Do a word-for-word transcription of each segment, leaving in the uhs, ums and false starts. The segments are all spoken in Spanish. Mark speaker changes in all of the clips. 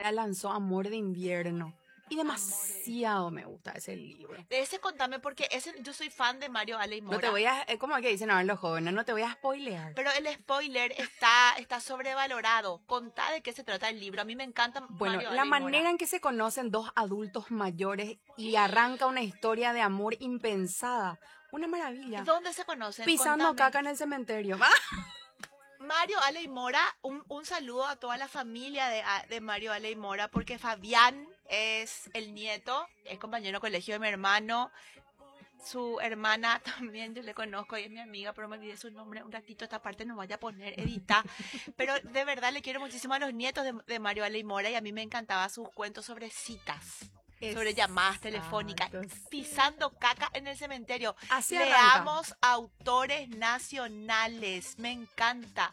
Speaker 1: lanzó Amor de Invierno. Y demasiado me gusta ese libro.
Speaker 2: De ese contame, porque ese, yo soy fan de Mario Ale y Mora.
Speaker 1: No te voy a, es como que dicen ahora los jóvenes, no te voy a spoilear.
Speaker 2: Pero el spoiler está, está sobrevalorado. Contá de qué se trata el libro. A mí me encanta
Speaker 1: Bueno,
Speaker 2: Mario
Speaker 1: la
Speaker 2: Ale y Mora.
Speaker 1: manera en que se conocen dos adultos mayores y arranca una historia de amor impensada. Una maravilla.
Speaker 2: ¿Dónde se conocen?
Speaker 1: Pisando
Speaker 2: Contame.
Speaker 1: caca en el cementerio.
Speaker 2: Mario Ale y Mora, un, un saludo a toda la familia de, de Mario Ale y Mora, porque Fabián es el nieto, es compañero de colegio de mi hermano. Su hermana también yo le conozco y es mi amiga, pero me olvidé su nombre un ratito. Esta parte no vaya a poner, edita. Pero de verdad le quiero muchísimo a los nietos de, de Mario Ale y Mora, y a mí me encantaba sus cuentos sobre citas. Sobre llamadas telefónicas, pisando caca en el cementerio.
Speaker 1: Así
Speaker 2: Leamos autores nacionales, me encanta.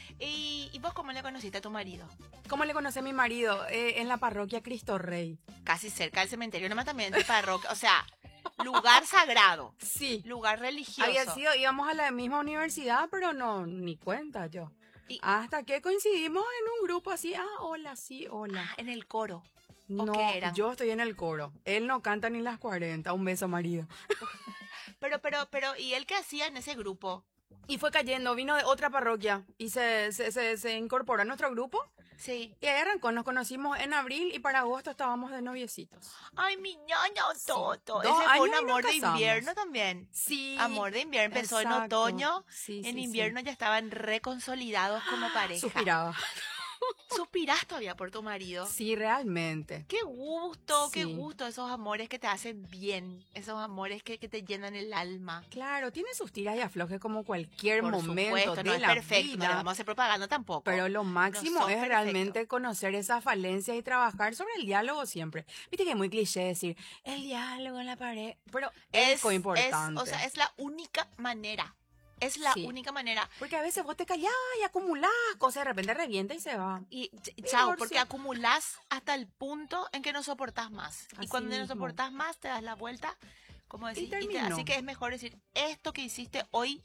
Speaker 2: ¿Y, ¿Y vos cómo le conociste a tu marido?
Speaker 1: ¿Cómo le conocí a mi marido? Eh, en la parroquia Cristo Rey.
Speaker 2: Casi cerca del cementerio, nomás también de parroquia, o sea, lugar sagrado.
Speaker 1: Sí.
Speaker 2: Lugar religioso.
Speaker 1: Había sido, íbamos a la misma universidad, pero no, ni cuenta yo.
Speaker 2: Y,
Speaker 1: Hasta que coincidimos en un grupo así, ah, hola, sí, hola.
Speaker 2: ah, en el coro.
Speaker 1: No,
Speaker 2: qué eran?
Speaker 1: yo estoy en el coro. Él no canta ni las cuarenta. Un beso, marido.
Speaker 2: Pero, pero, pero, ¿y él qué hacía en ese grupo?
Speaker 1: Y fue cayendo, vino de otra parroquia y se, se, se, se incorporó a nuestro grupo.
Speaker 2: Sí.
Speaker 1: Y ahí arrancó, nos conocimos en abril y para agosto estábamos de noviecitos.
Speaker 2: Ay, mi ñaña, Toto.
Speaker 1: Dos
Speaker 2: Ese fue un
Speaker 1: años y nos
Speaker 2: amor de
Speaker 1: casamos.
Speaker 2: invierno también.
Speaker 1: Sí.
Speaker 2: Amor de invierno. Empezó en
Speaker 1: exacto.
Speaker 2: otoño.
Speaker 1: Sí,
Speaker 2: En
Speaker 1: sí,
Speaker 2: invierno
Speaker 1: sí.
Speaker 2: ya estaban reconsolidados como pareja.
Speaker 1: Suspiraba.
Speaker 2: ¿Suspirás todavía por tu marido?
Speaker 1: Sí, realmente.
Speaker 2: Qué gusto, qué
Speaker 1: Sí.
Speaker 2: gusto. Esos amores que te hacen bien. Esos amores que, que te llenan el alma.
Speaker 1: Claro, tiene sus tiras y aflojes como cualquier
Speaker 2: Por
Speaker 1: momento
Speaker 2: supuesto,
Speaker 1: de
Speaker 2: no es
Speaker 1: la
Speaker 2: perfecto. No
Speaker 1: vida.
Speaker 2: le vamos a hacer propaganda tampoco.
Speaker 1: Pero lo máximo
Speaker 2: son
Speaker 1: es
Speaker 2: perfectos.
Speaker 1: realmente conocer esas falencias y trabajar sobre el diálogo siempre. Viste que es muy cliché decir, el diálogo en la pared, pero es,
Speaker 2: es,
Speaker 1: importante.
Speaker 2: es, o sea, es la única manera. Es la
Speaker 1: Sí.
Speaker 2: única manera.
Speaker 1: Porque a veces vos te callás y acumulás cosas, de repente revienta y se va.
Speaker 2: Y ch- chao,
Speaker 1: Peor,
Speaker 2: porque
Speaker 1: sí.
Speaker 2: acumulás hasta el punto en que no soportás más. Y
Speaker 1: Así
Speaker 2: cuando no
Speaker 1: mismo.
Speaker 2: soportás más, te das la vuelta, como decís, y te-
Speaker 1: terminó.
Speaker 2: así que es mejor decir, esto que hiciste hoy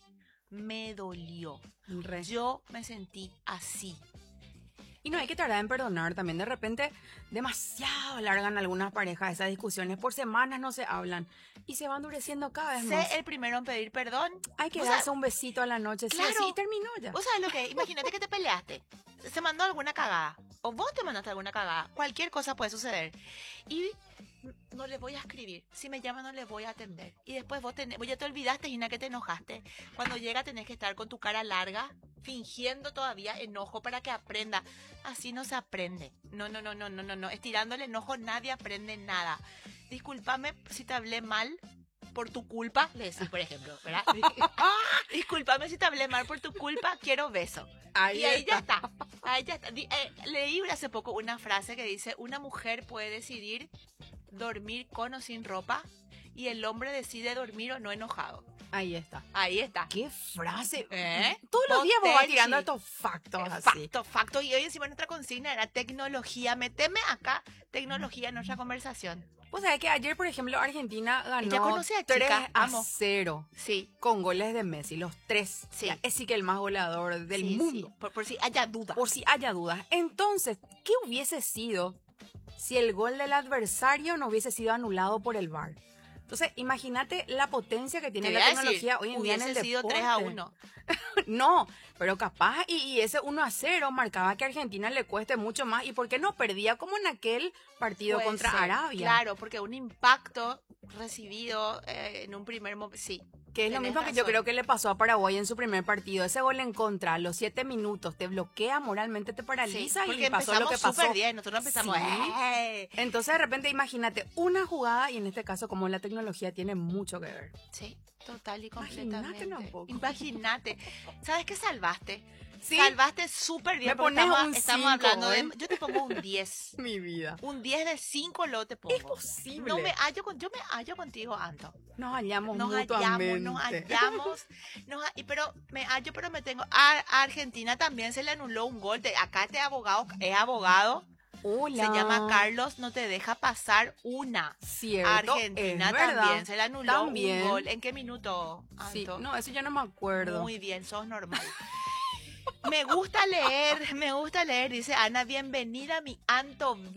Speaker 2: me dolió.
Speaker 1: Re.
Speaker 2: Yo me sentí así.
Speaker 1: Y no hay que tardar en perdonar también. De repente, demasiado largan algunas parejas esas discusiones. Por semanas no se hablan. Y se va endureciendo cada vez más.
Speaker 2: Sé el primero en pedir perdón.
Speaker 1: Hay que
Speaker 2: O
Speaker 1: darse
Speaker 2: sea,
Speaker 1: un besito a la noche. Sí,
Speaker 2: claro.
Speaker 1: así y terminó ya.
Speaker 2: ¿Vos sabés lo que es? Imagínate que te peleaste. Se mandó alguna cagada. O vos te mandaste alguna cagada. Cualquier cosa puede suceder. Y no le voy a escribir. Si me llama no le voy a atender. Y después vos, tenés, vos ya te olvidaste, Gina, que te enojaste. Cuando llega tenés que estar con tu cara larga, fingiendo todavía enojo para que aprenda. Así no se aprende. No, no, no, no, no, no, no. Estirando el enojo nadie aprende nada. Discúlpame si te hablé mal por tu culpa. Le decís, por ejemplo, ¿verdad? Discúlpame si te hablé mal por tu culpa, quiero beso.
Speaker 1: Ahí
Speaker 2: y ahí
Speaker 1: está.
Speaker 2: ya está. Ahí ya está. Di- eh, leí hace poco una frase que dice, una mujer puede decidir dormir con o sin ropa y el hombre decide dormir o no enojado.
Speaker 1: Ahí está.
Speaker 2: Ahí está.
Speaker 1: ¡Qué frase!
Speaker 2: ¿Eh?
Speaker 1: Todos los días vos vas
Speaker 2: Potencia.
Speaker 1: tirando estos factos
Speaker 2: Eh,
Speaker 1: así.
Speaker 2: Facto, facto. Y hoy encima nuestra consigna era tecnología. Meteme acá tecnología en nuestra conversación.
Speaker 1: Vos sabés que ayer, por ejemplo, Argentina ganó
Speaker 2: Ella conoce a
Speaker 1: tres
Speaker 2: chica,
Speaker 1: a
Speaker 2: amo.
Speaker 1: cero
Speaker 2: Sí.
Speaker 1: con goles de Messi, los tres.
Speaker 2: Sí.
Speaker 1: Ya, es sí que el más goleador del
Speaker 2: sí,
Speaker 1: mundo.
Speaker 2: sí. Por, por si haya duda.
Speaker 1: Por si haya dudas. Entonces, ¿qué hubiese sido si el gol del adversario no hubiese sido anulado por el V A R? Entonces, imagínate la potencia que tiene
Speaker 2: Te
Speaker 1: la
Speaker 2: voy a decir,
Speaker 1: tecnología hoy en día en el
Speaker 2: hubiese sido
Speaker 1: deporte.
Speaker 2: tres a uno.
Speaker 1: No, pero capaz, y, y ese uno a cero marcaba que a Argentina le cueste mucho más. ¿Y por qué no perdía como en aquel partido
Speaker 2: Puede
Speaker 1: contra
Speaker 2: ser.
Speaker 1: Arabia?
Speaker 2: Claro, porque un impacto recibido eh, en un primer momento. Sí.
Speaker 1: Que es lo
Speaker 2: tenés
Speaker 1: mismo que yo
Speaker 2: razón.
Speaker 1: creo que le pasó a Paraguay en su primer partido. Ese gol en contra, a los siete minutos, te bloquea moralmente, te
Speaker 2: Sí,
Speaker 1: paraliza
Speaker 2: porque
Speaker 1: y pasó lo que
Speaker 2: empezamos
Speaker 1: pasó.
Speaker 2: súper bien. Nosotros empezamos.
Speaker 1: Sí.
Speaker 2: ¡eh!
Speaker 1: Entonces, de repente, imagínate una jugada y en este caso, como la tecnología tiene mucho que ver.
Speaker 2: Sí, total y
Speaker 1: Imagínate
Speaker 2: completamente.
Speaker 1: un poco.
Speaker 2: Imagínate. ¿Sabes qué salvaste?
Speaker 1: Sí.
Speaker 2: Salvaste súper bien.
Speaker 1: Me
Speaker 2: porque
Speaker 1: pones
Speaker 2: estamos,
Speaker 1: un
Speaker 2: estamos
Speaker 1: cinco,
Speaker 2: hablando de.
Speaker 1: ¿eh?
Speaker 2: Yo te pongo un diez.
Speaker 1: Mi vida.
Speaker 2: Un diez de cinco lo te pongo.
Speaker 1: Es posible.
Speaker 2: No me hallo con, yo me hallo contigo, Anto.
Speaker 1: Nos hallamos
Speaker 2: Nos
Speaker 1: mutuamente.
Speaker 2: hallamos, nos hallamos, nos ha- y pero me hallo, pero me tengo. A, a Argentina también se le anuló un gol. De, acá este abogado es abogado.
Speaker 1: Hola.
Speaker 2: Se llama Carlos, no te deja pasar una.
Speaker 1: Cierto,
Speaker 2: Argentina
Speaker 1: es verdad.
Speaker 2: también se le anuló
Speaker 1: También.
Speaker 2: un gol. ¿En qué minuto,
Speaker 1: Sí,
Speaker 2: Anto?
Speaker 1: no, eso yo no me acuerdo.
Speaker 2: Muy bien, sos normal. Me gusta leer, me gusta leer, dice Ana, bienvenida mi Anto.